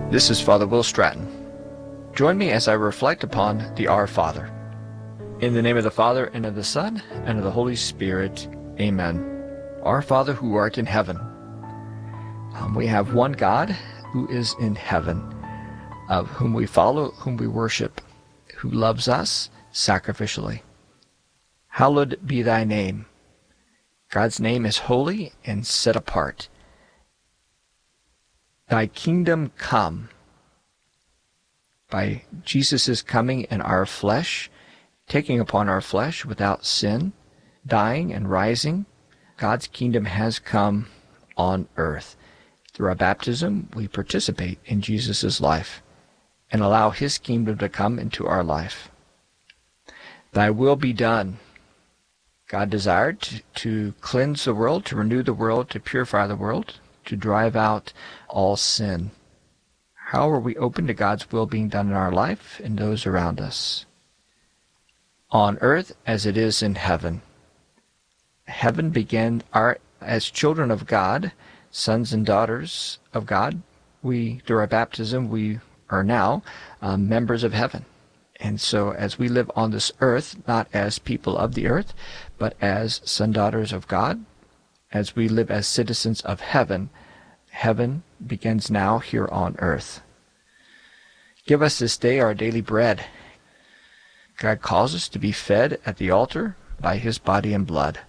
This is Father Will Stratton. Join me as I reflect upon the Our Father. In the name of the Father, and of the Son, and of the Holy Spirit. Amen. Our Father who art in heaven. We have one God who is in heaven, of whom we follow, whom we worship, who loves us sacrificially. Hallowed be thy name. God's name is holy and set apart. Thy kingdom come. By Jesus' coming in our flesh, taking upon our flesh without sin, dying and rising, God's kingdom has come on earth. Through our baptism, we participate in Jesus' life and allow his kingdom to come into our life. Thy will be done. God desired to cleanse the world, to renew the world, to purify the world, to drive out all sin. How are we open to God's will being done in our life and those around us? On earth as it is in heaven. Heaven began as children of God, sons and daughters of God. Through our baptism, we are now members of heaven. And so as we live on this earth, not as people of the earth, but as sons and daughters of God, as we live as citizens of heaven, heaven begins now here on earth. Give us this day our daily bread. God calls us to be fed at the altar by his body and blood.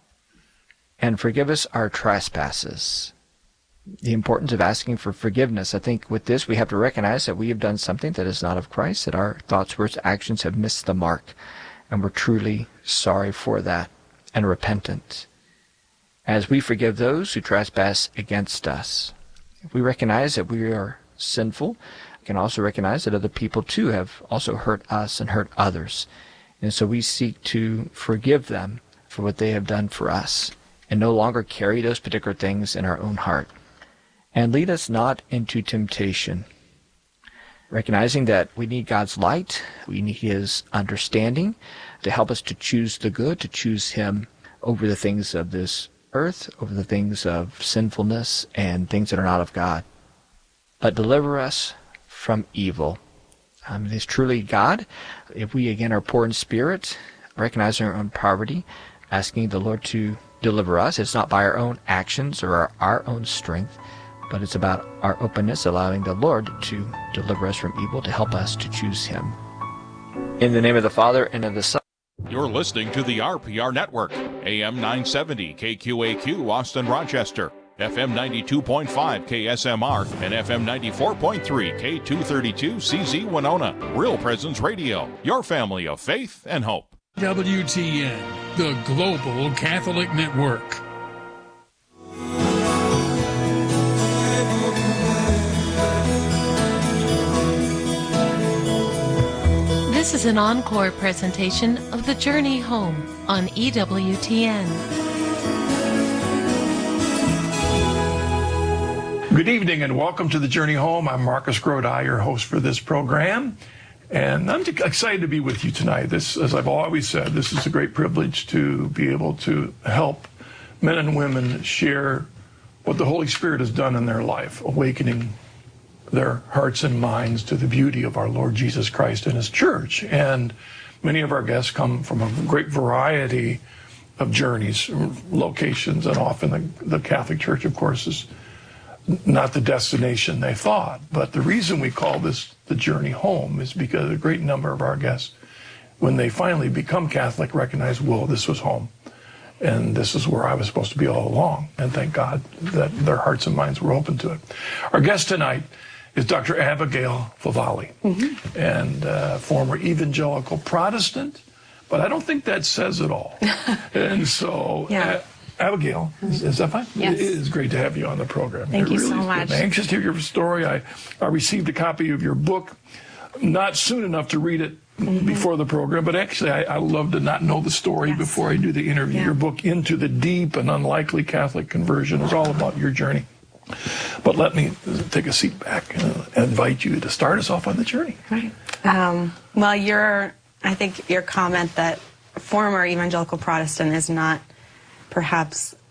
And forgive us our trespasses. The importance of asking for forgiveness. I think with this we have to recognize that we have done something that is not of Christ, that our thoughts, words, actions have missed the mark, and we're truly sorry for that and repentant. As we forgive those who trespass against us, if we recognize that we are sinful, we can also recognize that other people too have also hurt us and hurt others. And so we seek to forgive them for what they have done for us and no longer carry those particular things in our own heart. And lead us not into temptation, recognizing that we need God's light, we need his understanding to help us to choose the good, to choose him over the things of this earth, over the things of sinfulness and things that are not of God. But deliver us from evil. It is truly God. If we again are poor in spirit, recognizing our own poverty, asking the Lord to deliver us, it's not by our own actions or our own strength, but it's about our openness, allowing the Lord to deliver us from evil, to help us to choose him. In the name of the Father, and of the Son. You're listening to the RPR Network, AM 970 KQAQ Austin Rochester, FM 92.5 KSMR, and FM 94.3 K232 CZ Winona. Real Presence Radio, your family of faith and hope. WTN, the Global Catholic Network. This is an encore presentation of The Journey Home on EWTN. Good evening and welcome to The Journey Home. I'm Marcus Grodi, your host for this program. And I'm excited to be with you tonight. This, as I've always said, this is a great privilege to be able to help men and women share what the Holy Spirit has done in their life, awakening their hearts and minds to the beauty of our Lord Jesus Christ and his church. And many of our guests come from a great variety of journeys, locations, and often the Catholic Church, of course, is not the destination they thought. But the reason we call this the journey home is because a great number of our guests, when they finally become Catholic, recognize, well, this was home. And this is where I was supposed to be all along. And thank God that their hearts and minds were open to it. Our guest tonight is Dr. Abigail Favale, and former evangelical Protestant, but I don't think that says it all. And so, Abigail, is that fine? Yes. It is great to have you on the program. Thank you so much. I'm anxious to hear your story. I received a copy of your book, not soon enough to read it before the program, but actually I love to not know the story before I do the interview. Your book, Into the Deep and Unlikely Catholic Conversion, is all about your journey. But let me take a seat back and invite you to start us off on the journey. Right. Well, I think your comment that former evangelical Protestant is not perhaps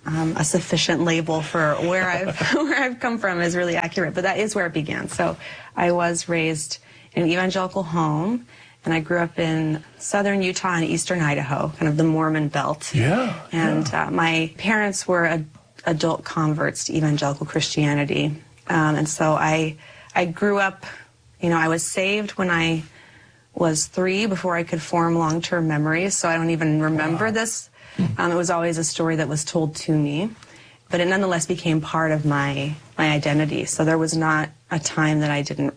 a sufficient label for where I've come from is really accurate, but that is where it began. So I was raised in an evangelical home, and I grew up in southern Utah and eastern Idaho, kind of the Mormon belt. Yeah. And my parents were adult converts to evangelical Christianity. And so I grew up, I was saved when I was 3 before I could form long-term memories, so I don't even remember this. It was always a story that was told to me, but it nonetheless became part of my identity. So there was not a time that I didn't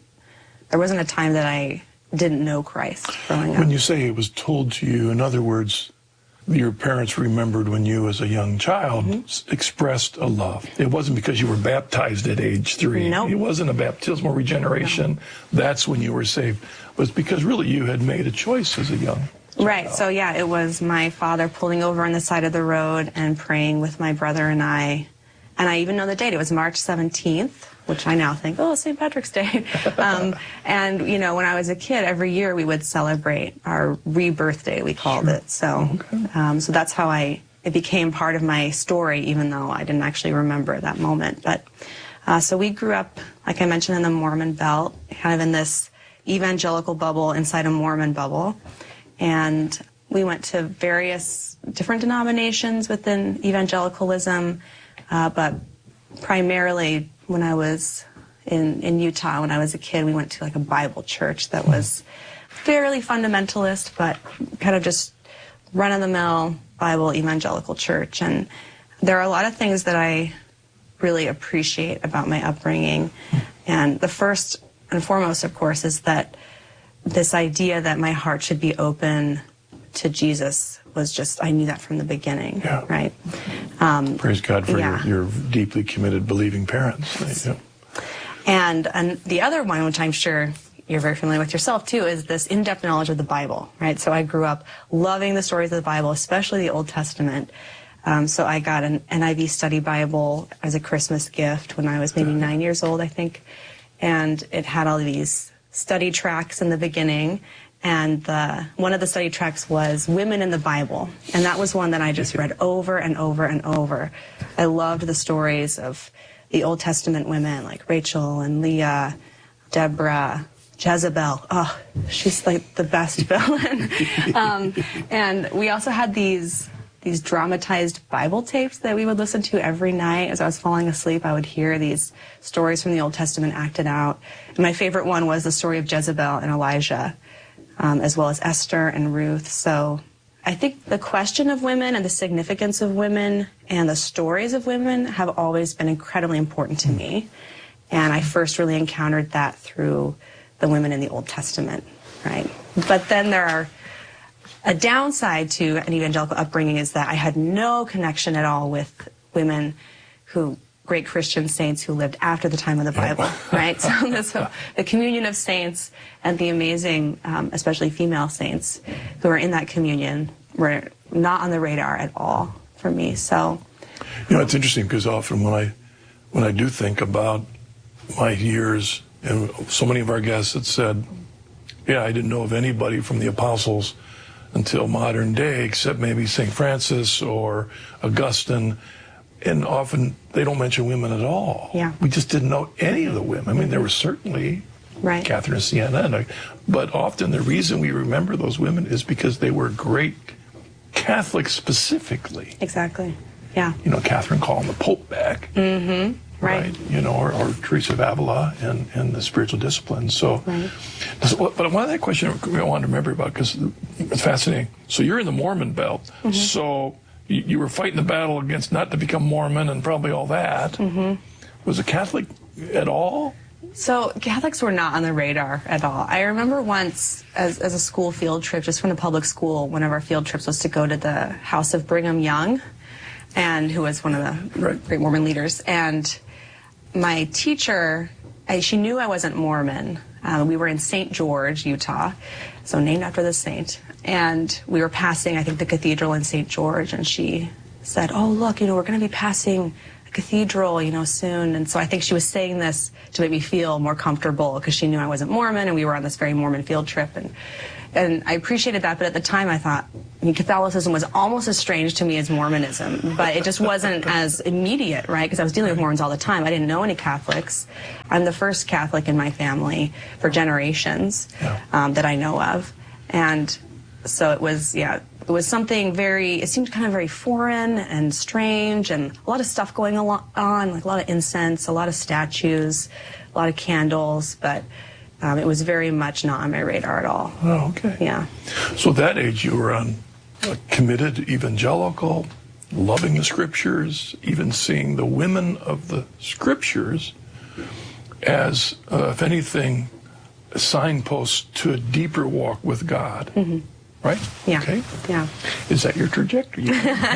know Christ growing up. When you say it was told to you, in other words, your parents remembered when you as a young child expressed a love. It wasn't because you were baptized at age 3. Nope. It wasn't a baptismal regeneration. No. That's when you were saved. It was because really you had made a choice as a young child. Right. So yeah, it was my father pulling over on the side of the road and praying with my brother and I. And I even know the date. It was March 17th, which I now think, oh, St. Patrick's Day. And, when I was a kid, every year we would celebrate our rebirth day, we called it. So so that's how it became part of my story, even though I didn't actually remember that moment. But so we grew up, like I mentioned, in the Mormon belt, kind of in this evangelical bubble inside a Mormon bubble. And we went to various different denominations within evangelicalism, but primarily when I was in Utah, when I was a kid, we went to like a Bible church that was fairly fundamentalist, but kind of just run-of-the-mill Bible evangelical church. And there are a lot of things that I really appreciate about my upbringing. And the first and foremost, of course, is that this idea that my heart should be open to Jesus was just, I knew that from the beginning, right? Praise God for your deeply committed, believing parents. Yeah. And the other one, which I'm sure you're very familiar with yourself too, is this in-depth knowledge of the Bible, right? So I grew up loving the stories of the Bible, especially the Old Testament. So I got an NIV study Bible as a Christmas gift when I was maybe 9 years old, I think. And it had all these study tracks in the beginning. And one of the study tracks was Women in the Bible. And that was one that I just read over and over and over. I loved the stories of the Old Testament women like Rachel and Leah, Deborah, Jezebel. Oh, she's like the best villain. And we also had these dramatized Bible tapes that we would listen to every night. As I was falling asleep, I would hear these stories from the Old Testament acted out. And my favorite one was the story of Jezebel and Elijah, as well as Esther and Ruth. So I think the question of women and the significance of women and the stories of women have always been incredibly important to me. And I first really encountered that through the women in the Old Testament, right? But then there are a downside to an evangelical upbringing is that I had no connection at all with women great Christian saints who lived after the time of the Bible, right? So the communion of saints and the amazing, especially female saints who are in that communion were not on the radar at all for me. So, it's interesting because often when I do think about my years, and so many of our guests had said, I didn't know of anybody from the apostles until modern day, except maybe St. Francis or Augustine. And often they don't mention women at all. Yeah. We just didn't know any of the women. I mean, there was certainly Catherine of Siena, but often the reason we remember those women is because they were great Catholics specifically. Exactly. Yeah. Catherine calling the Pope back. Mm-hmm. Right. Or Teresa of Avila and the spiritual disciplines. So, but one of that question I wanted to remember about because it's fascinating. So you're in the Mormon belt. Mm-hmm. So you were fighting the battle against not to become Mormon and probably all that. Mm-hmm. Was it Catholic at all? So Catholics were not on the radar at all. I remember once as a school field trip, just from the public school, one of our field trips was to go to the house of Brigham Young, and who was one of the great Mormon leaders. And my teacher, she knew I wasn't Mormon. We were in St. George, Utah, so named after the saint. And we were passing, I think, the cathedral in St. George, and she said, oh, look, we're going to be passing a cathedral, soon. And so I think she was saying this to make me feel more comfortable because she knew I wasn't Mormon and we were on this very Mormon field trip. And I appreciated that, but at the time I thought Catholicism was almost as strange to me as Mormonism, but it just wasn't as immediate, right? Because I was dealing with Mormons all the time. I didn't know any Catholics. I'm the first Catholic in my family for generations that I know of. And so it was something it seemed kind of very foreign and strange, and a lot of stuff going on, like a lot of incense, a lot of statues, a lot of candles, but it was very much not on my radar at all. Oh, okay. Yeah. So at that age, you were on committed evangelical, loving the Scriptures, even seeing the women of the Scriptures as, if anything, signposts to a deeper walk with God. Mm-hmm. Right? Yeah. Okay. Yeah. Is that your trajectory?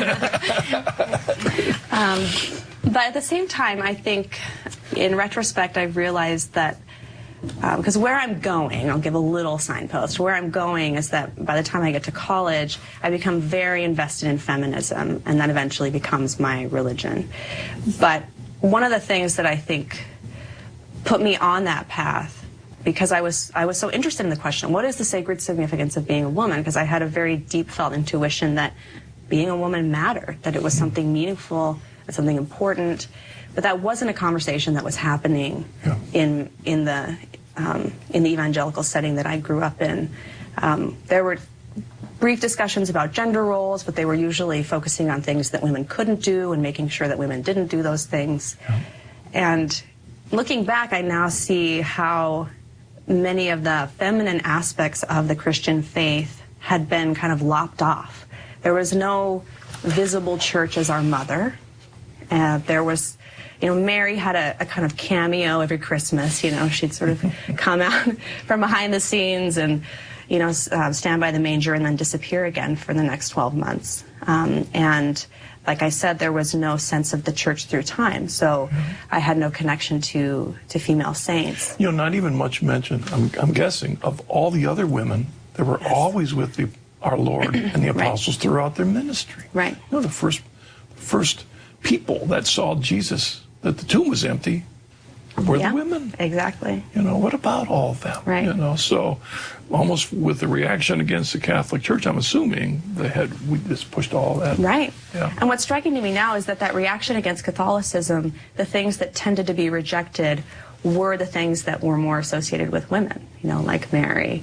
But at the same time, I think, in retrospect, I've realized that because where I'm going, I'll give a little signpost. Where I'm going is that by the time I get to college, I become very invested in feminism, and that eventually becomes my religion. But one of the things that I think put me on that path, because I was so interested in the question, what is the sacred significance of being a woman? Because I had a very deep felt intuition that being a woman mattered, that it was something meaningful, something important. But that wasn't a conversation that was happening in the evangelical setting that I grew up in. There were brief discussions about gender roles, but they were usually focusing on things that women couldn't do and making sure that women didn't do those things. Yeah. And looking back, I now see how many of the feminine aspects of the Christian faith had been kind of lopped off. There was no visible church as our mother. There was, Mary had a kind of cameo every Christmas. She'd sort of come out from behind the scenes and, stand by the manger and then disappear again for the next 12 months. And like I said, there was no sense of the church through time. So I had no connection to female saints. Not even much mention, I'm guessing, of all the other women that were always with our Lord and the apostles throughout their ministry. Right. The first people that saw Jesus, that the tomb was empty, were the women. Exactly. What about all of them? Right. So almost with the reaction against the Catholic Church, I'm assuming we just pushed all that. Right. Yeah. And what's striking to me now is that reaction against Catholicism, the things that tended to be rejected were the things that were more associated with women, like Mary,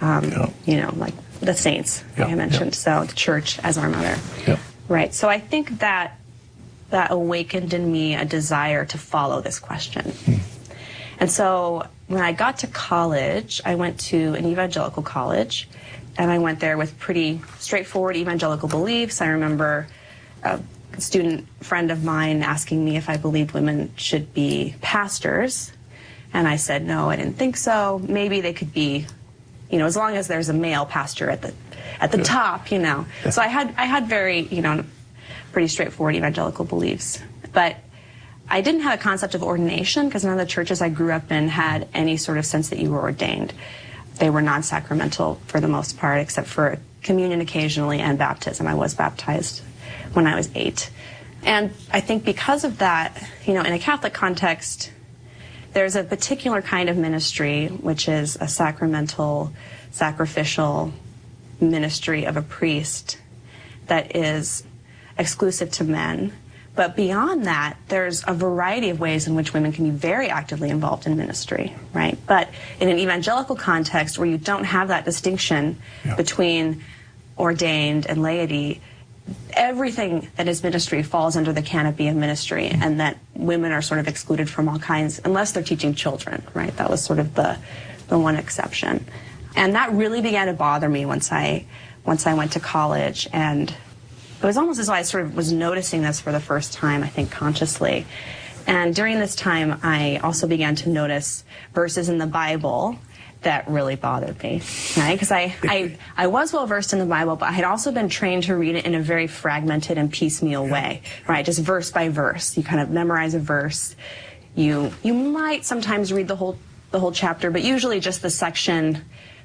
like the saints, like I mentioned. So the church as our mother. Yeah. Right. So I think that awakened in me a desire to follow this question. And so when I got to college, I went to an evangelical college, and I went there with pretty straightforward evangelical beliefs. I remember a student friend of mine asking me if I believed women should be pastors, and I said no, I didn't think so. Maybe they could be, as long as there's a male pastor at the top, So I had very, pretty straightforward evangelical beliefs. But I didn't have a concept of ordination because none of the churches I grew up in had any sort of sense that you were ordained. They were non-sacramental for the most part, except for communion occasionally and baptism. I was baptized when I was 8. And I think because of that, in a Catholic context, there's a particular kind of ministry, which is a sacramental, sacrificial ministry of a priest that is exclusive to men. But beyond that, there's a variety of ways in which women can be very actively involved in ministry, right? But in an evangelical context where you don't have that distinction between ordained and laity, everything that is ministry falls under the canopy of ministry, and that women are sort of excluded from all kinds, unless they're teaching children, right? That was sort of the one exception. And that really began to bother me once I went to college, and it was almost as though I sort of was noticing this for the first time, I think, consciously. And during this time, I also began to notice verses in the Bible that really bothered me, right? Because I was well-versed in the Bible, but I had also been trained to read it in a very fragmented and piecemeal way, right? Just verse by verse. You kind of memorize a verse. You might sometimes read the whole chapter, but usually just the section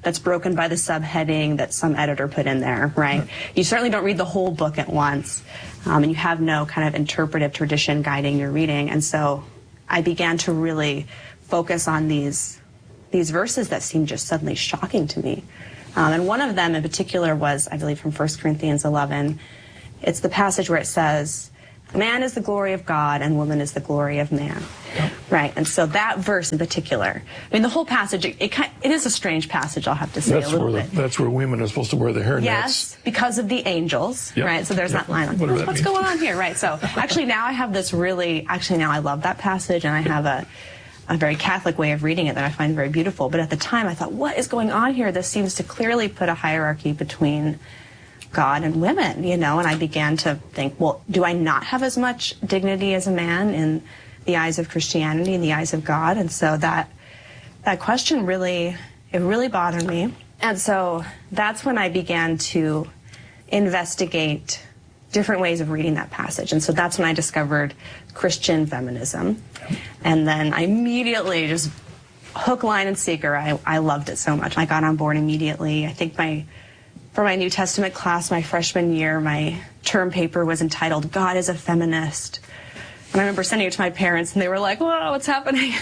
that's broken by the subheading that some editor put in there, right? You certainly don't read the whole book at once, and you have no kind of interpretive tradition guiding your reading. And so I began to really focus on these verses that seemed just suddenly shocking to me. And one of them in particular was, I believe, from 1 Corinthians 11. It's the passage where it says, man is the glory of God and woman is the glory of man. Right, and so that verse in particular, I mean, the whole passage, it is a strange passage, I'll have to say a little bit. That's where women are supposed to wear the hairnets. Yes, because of the angels, right? So there's that line, like, what's going on here, right? So actually now I have this now I love that passage, and I have a very Catholic way of reading it that I find very beautiful. But at the time I thought, what is going on here? This seems to clearly put a hierarchy between God and women, and I began to think, well, do I not have as much dignity as a man in the eyes of Christianity, in the eyes of God? And so that question really bothered me. And so that's when I began to investigate different ways of reading that passage. And so that's when I discovered Christian feminism. And then I immediately, just hook, line, and sinker, I loved it so much. I got on board immediately. I think for my New Testament class, my freshman year, my term paper was entitled, God is a Feminist. And I remember sending it to my parents, and they were like, whoa, what's happening?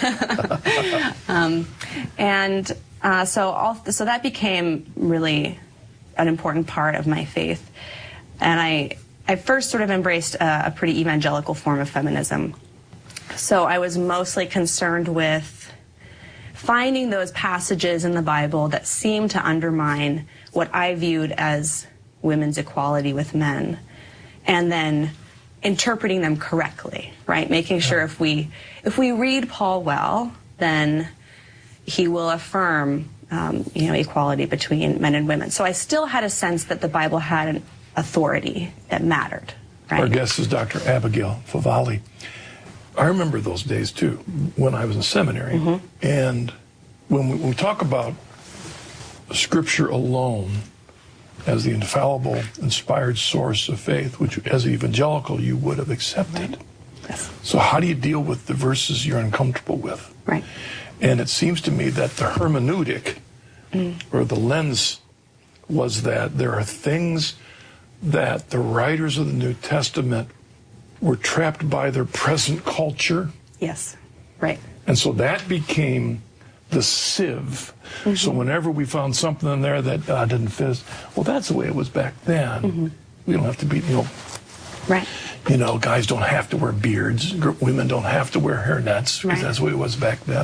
So that became really an important part of my faith. And I first sort of embraced a pretty evangelical form of feminism. So I was mostly concerned with finding those passages in the Bible that seemed to undermine what I viewed as women's equality with men, and then interpreting them correctly, right? Making sure if we read Paul well, then he will affirm equality between men and women. So I still had a sense that the Bible had an authority that mattered, right? Our guest is Dr. Abigail Favale. I remember those days too, when I was in seminary. And when we talk about Scripture alone as the infallible, inspired source of faith, which as an evangelical you would have accepted. Right. Yes. So how do you deal with the verses you're uncomfortable with? Right. And it seems to me that the hermeneutic, or the lens, was that there are things that the writers of the New Testament were trapped by their present culture. Yes. Right. And so that became the sieve. So whenever we found something in there that didn't fit, well, that's the way it was back then. We don't have to be, right. Guys don't have to wear beards. Women don't have to wear hairnets, because that's the way it was back then.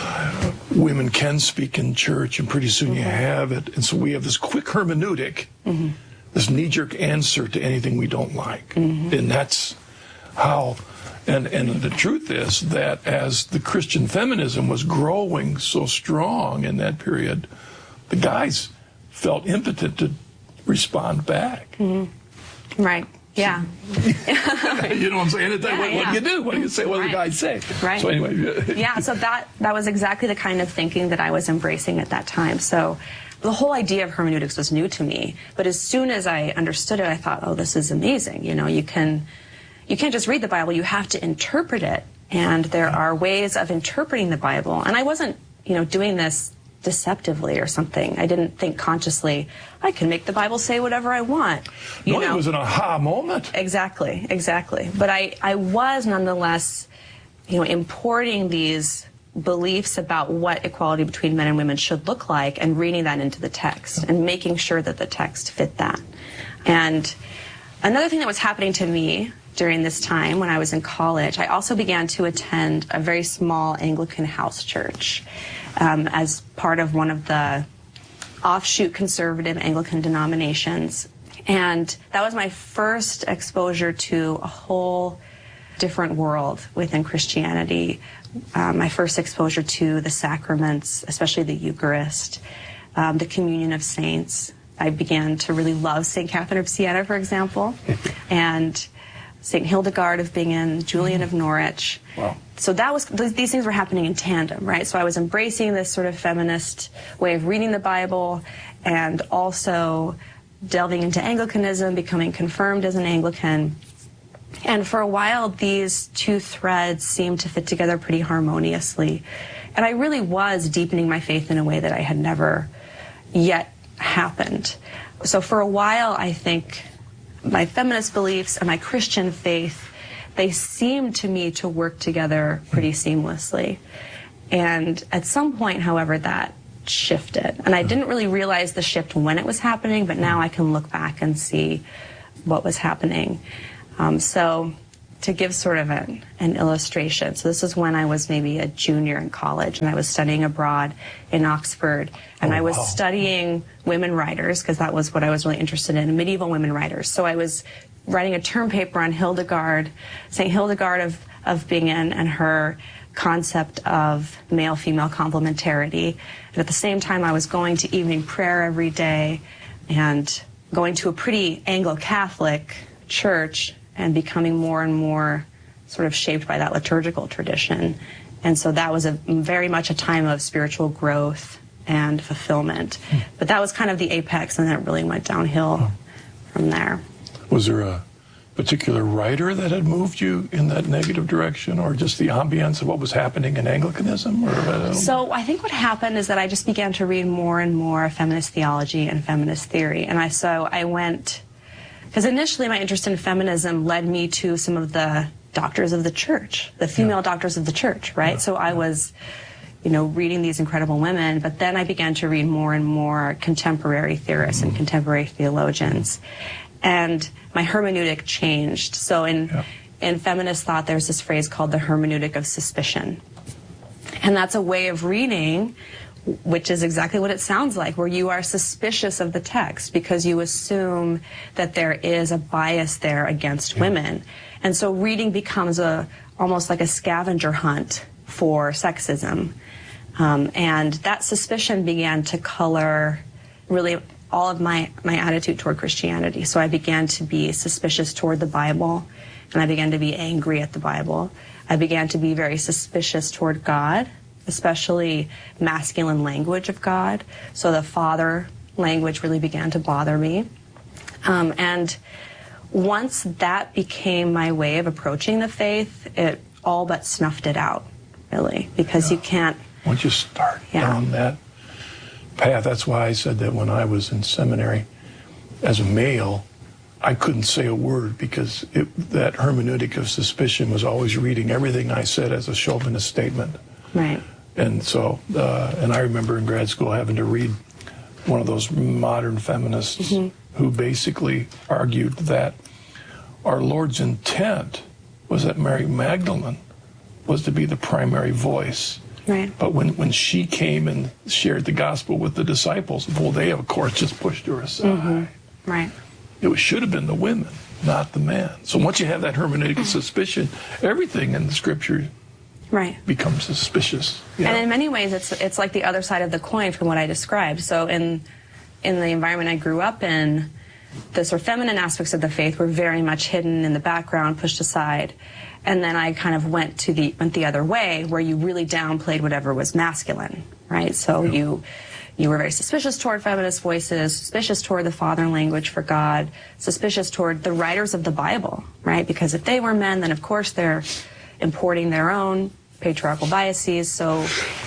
Women can speak in church, and pretty soon you have it. And so we have this quick hermeneutic, this knee-jerk answer to anything we don't like. And that's how... And the truth is that as the Christian feminism was growing so strong in that period, the guys felt impotent to respond back. Right. Yeah. You know what I'm saying? What do you do? What do you say? What do the guys say? Right. So anyway. So that was exactly the kind of thinking that I was embracing at that time. So the whole idea of hermeneutics was new to me. But as soon as I understood it, I thought, oh, this is amazing. You can't just read the Bible, you have to interpret it. And there are ways of interpreting the Bible. And I wasn't, doing this deceptively or something. I didn't think consciously, I can make the Bible say whatever I want. It was an aha moment. Exactly. But I was nonetheless, importing these beliefs about what equality between men and women should look like and reading that into the text and making sure that the text fit that. And another thing that was happening to me during this time when I was in college, I also began to attend a very small Anglican house church as part of one of the offshoot conservative Anglican denominations. And that was my first exposure to a whole different world within Christianity. My first exposure to the sacraments, especially the Eucharist, the communion of saints. I began to really love St. Catherine of Siena, for example, and St. Hildegard of Bingen, Julian of Norwich. Wow. So these things were happening in tandem, right? So I was embracing this sort of feminist way of reading the Bible and also delving into Anglicanism, becoming confirmed as an Anglican. And for a while, these two threads seemed to fit together pretty harmoniously. And I really was deepening my faith in a way that I had never yet happened. So for a while, I think my feminist beliefs and my Christian faith, they seemed to me to work together pretty seamlessly. And at some point, however, that shifted. And I didn't really realize the shift when it was happening, but now I can look back and see what was happening. So to give sort of an illustration, so this is when I was maybe a junior in college, and I was studying abroad in Oxford, and I was studying women writers, because that was what I was really interested in, medieval women writers. So I was writing a term paper on Hildegard, St. Hildegard of Bingen and her concept of male-female complementarity. And at the same time, I was going to evening prayer every day and going to a pretty Anglo-Catholic church and becoming more and more sort of shaped by that liturgical tradition. And so that was very much a time of spiritual growth and fulfillment. But that was kind of the apex, and then it really went downhill from there. Was there a particular writer that had moved you in that negative direction, or just the ambience of what was happening in Anglicanism? So I think what happened is that I just began to read more and more feminist theology and feminist theory. And I went, because initially my interest in feminism led me to some of the doctors of the church, the female doctors of the church, right? So I was, reading these incredible women, but then I began to read more and more contemporary theorists and contemporary theologians. And my hermeneutic changed. So in feminist thought, there's this phrase called the hermeneutic of suspicion. And that's a way of reading, which is exactly what it sounds like, where you are suspicious of the text because you assume that there is a bias there against women. And so reading becomes almost like a scavenger hunt for sexism. And that suspicion began to color really all of my attitude toward Christianity. So I began to be suspicious toward the Bible, and I began to be angry at the Bible. I began to be very suspicious toward God, especially masculine language of God. So the father language really began to bother me. And once that became my way of approaching the faith, it all but snuffed it out, really, because you can't... Once you start down that path, that's why I said that when I was in seminary as a male, I couldn't say a word because that hermeneutic of suspicion was always reading everything I said as a chauvinist statement. Right. And so, and I remember in grad school having to read one of those modern feminists who basically argued that our Lord's intent was that Mary Magdalene was to be the primary voice. Right. But when she came and shared the gospel with the disciples, well, they, of course, just pushed her aside. Right. It should have been the women, not the man. So once you have that hermeneutic of suspicion, everything in the scripture becomes suspicious. And in many ways, it's like the other side of the coin from what I described. So in the environment I grew up in, the sort of feminine aspects of the faith were very much hidden in the background, pushed aside. And then I kind of went the other way, where you really downplayed whatever was masculine, right? So you were very suspicious toward feminist voices, suspicious toward the father language for God, suspicious toward the writers of the Bible, right? Because if they were men, then of course they're importing their own patriarchal biases. So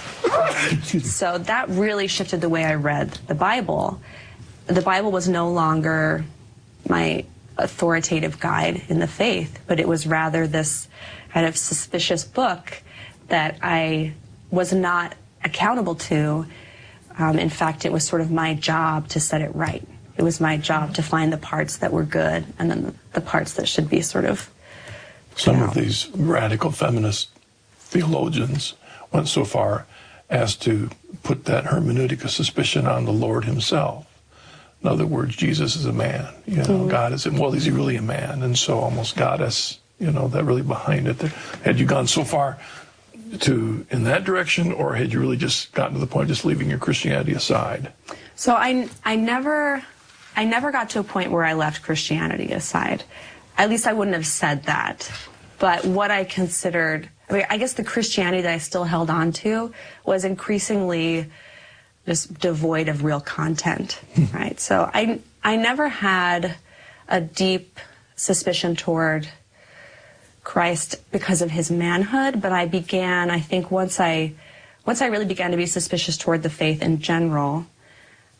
that really shifted the way I read the Bible. The Bible was no longer my authoritative guide in the faith, but it was rather this kind of suspicious book that I was not accountable to. In fact, it was sort of my job to set it right. It was my job to find the parts that were good and then the parts that should be sort of... Some of these radical feminist theologians went so far as to put that hermeneutic of suspicion on the Lord himself. In other words, Jesus is a man, God is, well, is he really a man? And so almost goddess, that really behind it. Had you gone so far in that direction, or had you really just gotten to the point of just leaving your Christianity aside? So I never got to a point where I left Christianity aside. At least I wouldn't have said that. But what I considered, I guess the Christianity that I still held on to was increasingly just devoid of real content, right? So I never had a deep suspicion toward Christ because of his manhood, but I think once I really began to be suspicious toward the faith in general,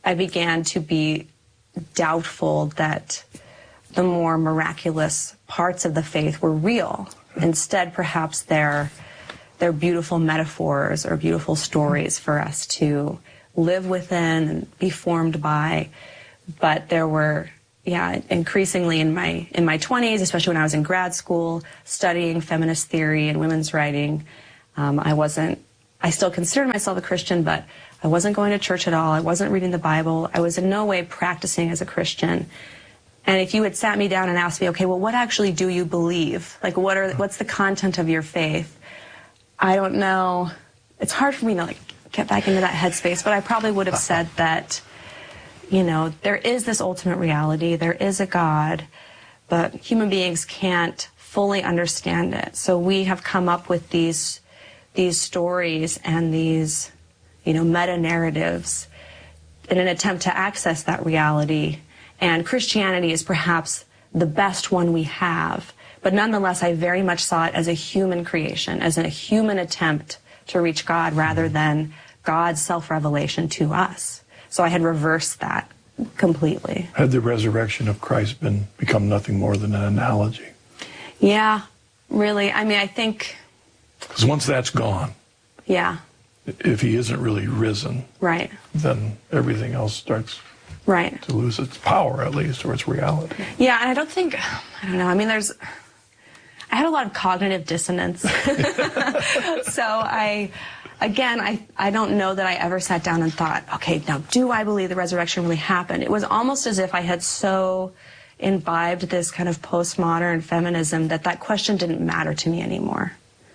I began to be doubtful that the more miraculous parts of the faith were real. Instead, perhaps they're beautiful metaphors or beautiful stories for us to live within and be formed by. But there were, increasingly in my 20s, especially when I was in grad school, studying feminist theory and women's writing, I still considered myself a Christian, but I wasn't going to church at all. I wasn't reading the Bible. I was in no way practicing as a Christian. And if you had sat me down and asked me, okay, well, what actually do you believe? Like, what's the content of your faith? I don't know. It's hard for me to get back into that headspace, but I probably would have said that, there is this ultimate reality. There is a God, but human beings can't fully understand it. So we have come up with these stories and these, meta-narratives in an attempt to access that reality. And Christianity is perhaps the best one we have. But nonetheless, I very much saw it as a human creation, as a human attempt to reach God rather than God's self-revelation to us. So I had reversed that completely. Had the resurrection of Christ become nothing more than an analogy? Yeah, really. I mean, I think... Because once that's gone... Yeah. If he isn't really risen... Right. Then everything else starts... Right. To lose its power, at least, or its reality. Yeah, and I don't know, I mean, I had a lot of cognitive dissonance. So I don't know that I ever sat down and thought, okay, now do I believe the resurrection really happened? It was almost as if I had so imbibed this kind of postmodern feminism that question didn't matter to me anymore,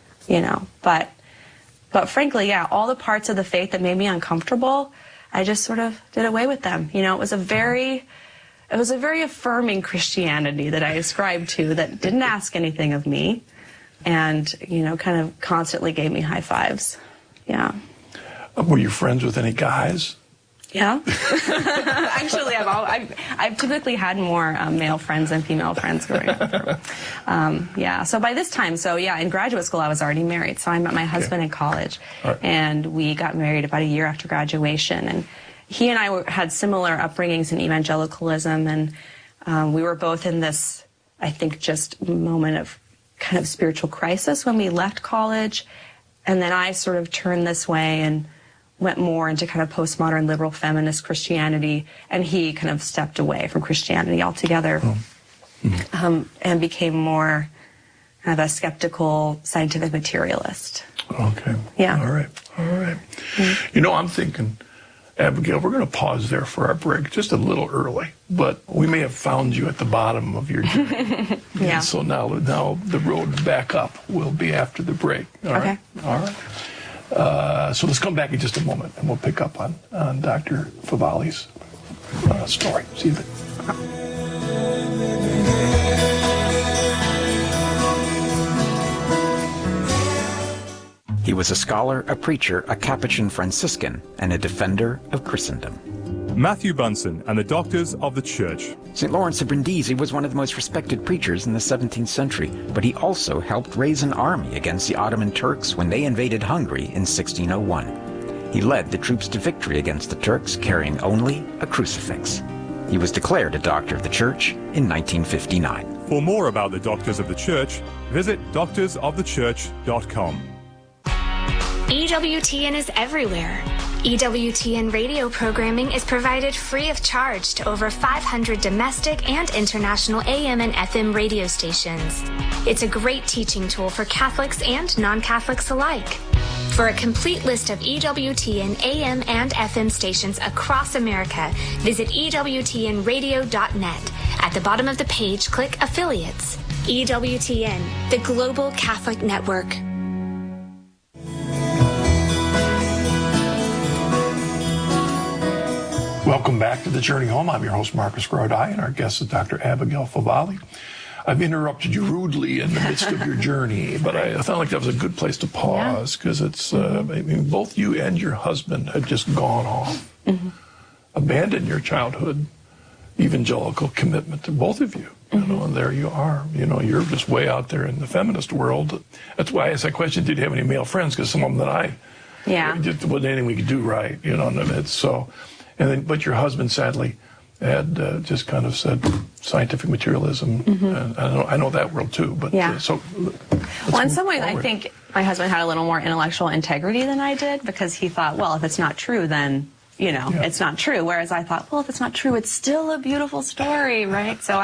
But frankly, yeah, all the parts of the faith that made me uncomfortable, I just sort of did away with them. It was a very affirming Christianity that I ascribed to that didn't ask anything of me and, kind of constantly gave me high fives. Yeah. Were you friends with any guys? Yeah. Actually, I've typically had more male friends than female friends growing up. Yeah. So by this time, in graduate school, I was already married. So I met my husband in college, and we got married about a year after graduation. And he and I had similar upbringings in evangelicalism, and we were both in this, I think, just moment of kind of spiritual crisis when we left college. And then I sort of turned this way and went more into kind of postmodern liberal feminist Christianity, and he kind of stepped away from Christianity altogether. And became more kind of a skeptical scientific materialist. Okay. Yeah. All right. I'm thinking, Abigail, we're going to pause there for our break just a little early, but we may have found you at the bottom of your journey. Yeah. And so now the road back up will be after the break. All right? All right. So let's come back in just a moment, and we'll pick up on Dr. Favali's story. See you then. He was a scholar, a preacher, a Capuchin Franciscan, and a defender of Christendom. Matthew Bunsen and the Doctors of the Church. St. Lawrence of Brindisi was one of the most respected preachers in the 17th century, but he also helped raise an army against the Ottoman Turks when they invaded Hungary in 1601. He led the troops to victory against the Turks, carrying only a crucifix. He was declared a Doctor of the Church in 1959. For more about the Doctors of the Church, visit doctorsofthechurch.com. EWTN is everywhere. EWTN radio programming is provided free of charge to over 500 domestic and international AM and FM radio stations. It's a great teaching tool for Catholics and non-Catholics alike. For a complete list of EWTN AM and FM stations across America, visit EWTNradio.net. At the bottom of the page, click Affiliates. EWTN, the Global Catholic Network. Welcome back to The Journey Home. I'm your host, Marcus Grodi, and our guest is Dr. Abigail Favali. I've interrupted you rudely in the midst of your journey, but I felt like that was a good place to pause because it's, both you and your husband had just gone off, abandoned your childhood evangelical commitment to both of you, and there you are. You're just way out there in the feminist world. That's why I asked that question, did you have any male friends? Because some of them that just wasn't anything we could do right, in the midst. So, But your husband, sadly, had just kind of said scientific materialism. And I know that world too. But well, in some ways, I think my husband had a little more intellectual integrity than I did, because he thought, well, if it's not true, then it's not true. Whereas I thought, well, if it's not true, it's still a beautiful story, right? So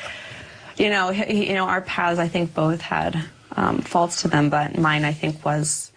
our paths, I think, both had faults to them, but mine, I think, was,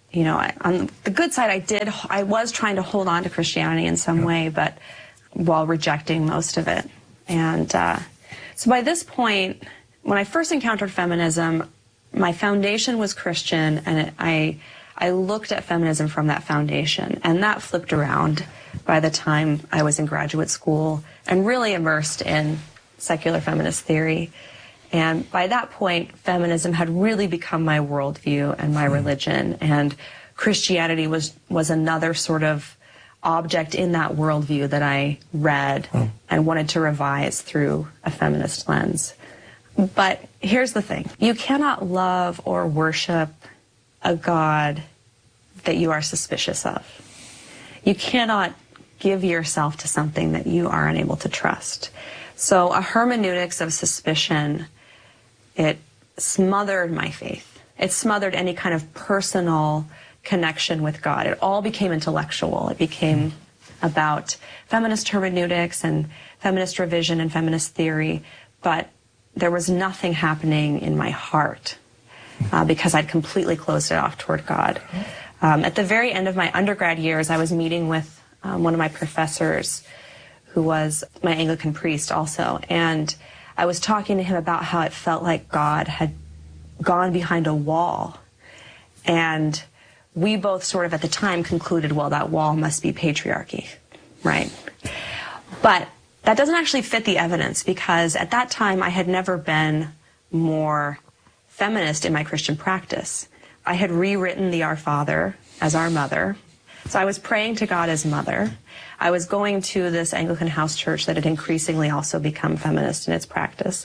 on the good side, I was trying to hold on to Christianity in some way, but while rejecting most of it. And so by this point, when I first encountered feminism, my foundation was Christian, and I looked at feminism from that foundation, and that flipped around by the time I was in graduate school and really immersed in secular feminist theory. And by that point, feminism had really become my worldview and my religion, and Christianity was another sort of object in that worldview that I read and wanted to revise through a feminist lens. But here's the thing. You cannot love or worship a God that you are suspicious of. You cannot give yourself to something that you are unable to trust. So a hermeneutics of suspicion, it smothered my faith. It smothered any kind of personal connection with God. It all became intellectual. It became about feminist hermeneutics and feminist revision and feminist theory, but there was nothing happening in my heart because I'd completely closed it off toward God. At the very end of my undergrad years, I was meeting with one of my professors who was my Anglican priest also, and I was talking to him about how it felt like God had gone behind a wall, and we both sort of at the time concluded, well, that wall must be patriarchy, right? But that doesn't actually fit the evidence, because at that time I had never been more feminist in my Christian practice. I had rewritten the Our Father as our mother. So I was praying to God as mother. I was going to this Anglican house church that had increasingly also become feminist in its practice.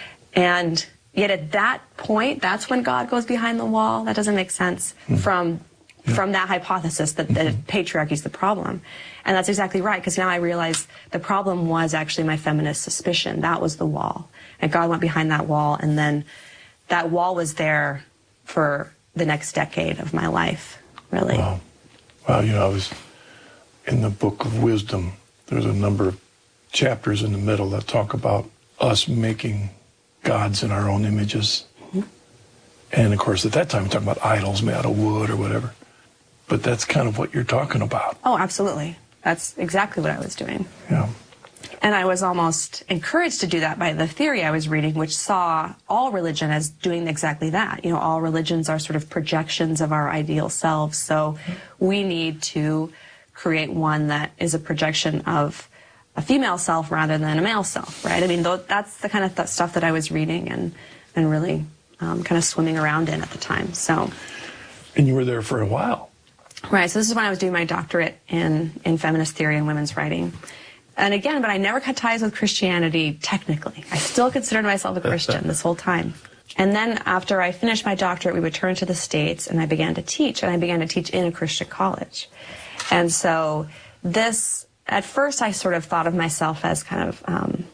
And yet at that point, that's when God goes behind the wall. That doesn't make sense from that hypothesis that patriarchy is the problem. And that's exactly right, because now I realize the problem was actually my feminist suspicion. That was the wall. And God went behind that wall, and then that wall was there for the next decade of my life, really. Wow. Well, I was in the Book of Wisdom. There's a number of chapters in the middle that talk about us making gods in our own images. And, of course, at that time, we're talking about idols made out of wood or whatever. But that's kind of what you're talking about. Oh, absolutely. That's exactly what I was doing. Yeah. And I was almost encouraged to do that by the theory I was reading, which saw all religion as doing exactly that. All religions are sort of projections of our ideal selves. So we need to create one that is a projection of a female self rather than a male self, right? I mean, that's the kind of stuff that I was reading and really kind of swimming around in at the time. So. And you were there for a while. Right. So this is when I was doing my doctorate in feminist theory and women's writing. And again, but I never cut ties with Christianity technically. I still considered myself a Christian this whole time. And then after I finished my doctorate, we returned to the States, and I began to teach. And I began to teach in a Christian college. And so this, at first I sort of thought of myself as kind of,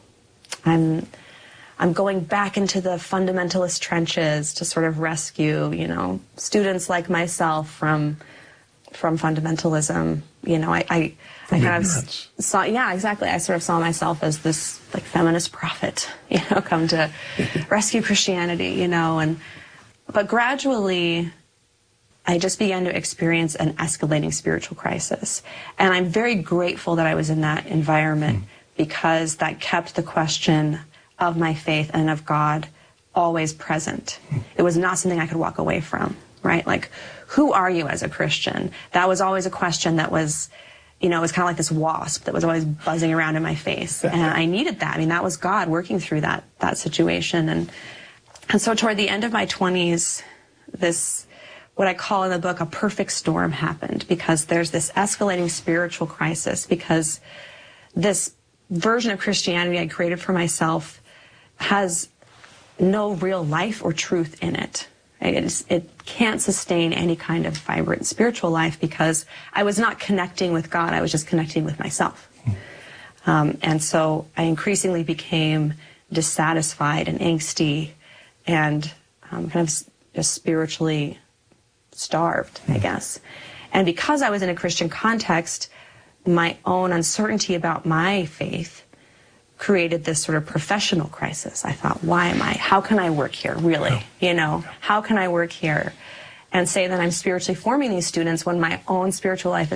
I'm going back into the fundamentalist trenches to sort of rescue, students like myself from fundamentalism. I kind of saw, exactly. I sort of saw myself as this like feminist prophet, come to rescue Christianity, but gradually I just began to experience an escalating spiritual crisis. And I'm very grateful that I was in that environment because that kept the question of my faith and of God always present. It was not something I could walk away from, right? Like, who are you as a Christian? That was always a question that was, it was kind of like this wasp that was always buzzing around in my face. And I needed that. I mean, that was God working through that situation. And so toward the end of my 20s, this, what I call in the book, a perfect storm happened, because there's this escalating spiritual crisis, because this version of Christianity I created for myself has no real life or truth in it. It can't sustain any kind of vibrant spiritual life because I was not connecting with God. I was just connecting with myself. And so I increasingly became dissatisfied and angsty and kind of just spiritually starved, I guess. And because I was in a Christian context, my own uncertainty about my faith created this sort of professional crisis. I thought, how can I work here, really? You know, how can I work here and say that I'm spiritually forming these students when my own spiritual life is